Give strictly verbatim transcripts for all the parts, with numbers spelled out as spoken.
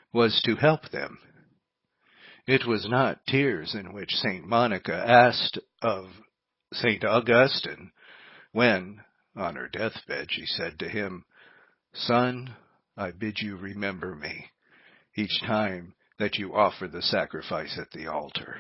was to help them. It was not tears in which Saint Monica asked of Saint Augustine when, on her deathbed, she said to him, "Son, I bid you remember me each time that you offer the sacrifice at the altar."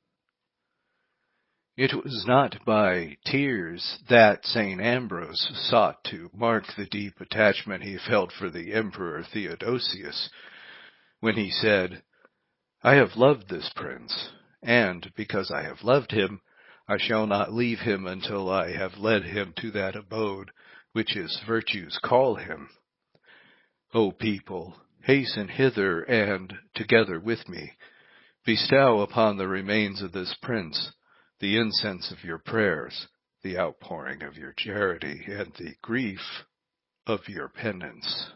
It was not by tears that Saint Ambrose sought to mark the deep attachment he felt for the Emperor Theodosius when he said, "I have loved this prince, and because I have loved him, I shall not leave him until I have led him to that abode which his virtues call him. O people, hasten hither and, together with me, bestow upon the remains of this prince the incense of your prayers, the outpouring of your charity, and the grief of your penance."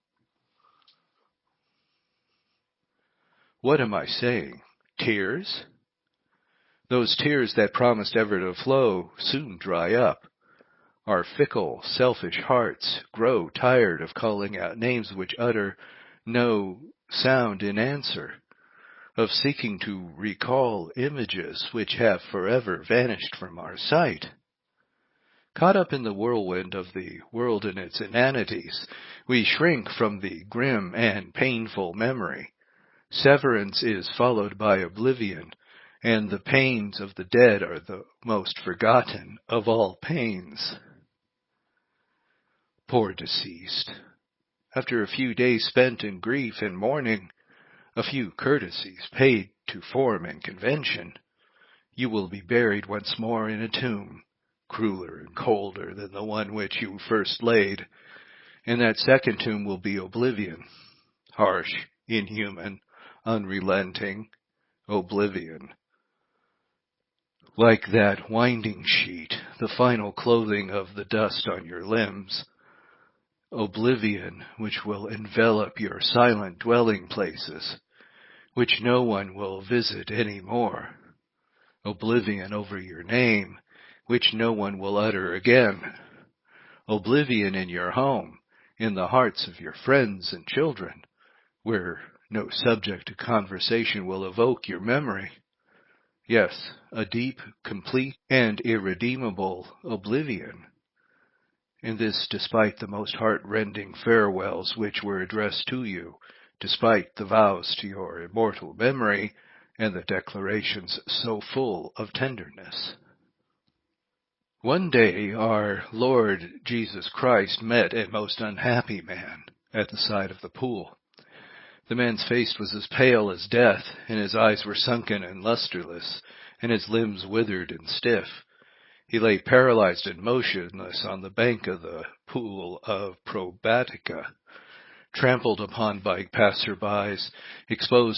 What am I saying? Tears? Those tears that promised ever to flow soon dry up. Our fickle, selfish hearts grow tired of calling out names which utter no sound in answer, of seeking to recall images which have forever vanished from our sight. Caught up in the whirlwind of the world and its inanities, we shrink from the grim and painful memory. Severance is followed by oblivion, and the pains of the dead are the most forgotten of all pains. Poor deceased, after a few days spent in grief and mourning, a few courtesies paid to form and convention, you will be buried once more in a tomb, crueler and colder than the one which you first laid, and that second tomb will be oblivion, harsh, inhuman, unrelenting oblivion. Like that winding sheet, the final clothing of the dust on your limbs, oblivion which will envelop your silent dwelling places, which no one will visit any more, oblivion over your name, which no one will utter again, oblivion in your home, in the hearts of your friends and children, where no subject to conversation will evoke your memory. Yes, a deep, complete, and irredeemable oblivion. And this despite the most heart-rending farewells which were addressed to you, despite the vows to your immortal memory, and the declarations so full of tenderness. One day our Lord Jesus Christ met a most unhappy man at the side of the pool. The man's face was as pale as death, and his eyes were sunken and lusterless, and his limbs withered and stiff. He lay paralyzed and motionless on the bank of the pool of Probatica, trampled upon by passer-bys, exposed